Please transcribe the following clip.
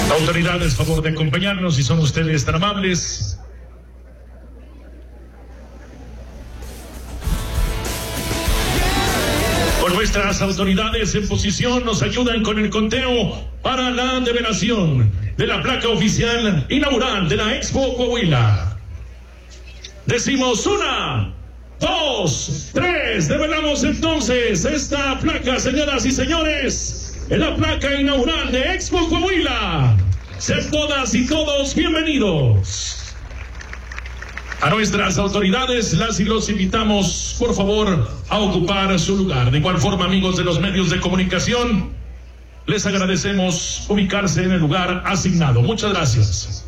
Autoridades, favor de acompañarnos si son ustedes tan amables. Con nuestras autoridades en posición nos ayudan con el conteo para la develación de la placa oficial inaugural de la Expo Coahuila. Decimos 1, 2, 3. Develamos entonces esta placa, señoras y señores. En la placa inaugural de Expo Coahuila. Sean todas y todos bienvenidos. A nuestras autoridades las y los invitamos, por favor, a ocupar su lugar. De igual forma, amigos de los medios de comunicación, les agradecemos ubicarse en el lugar asignado. Muchas gracias.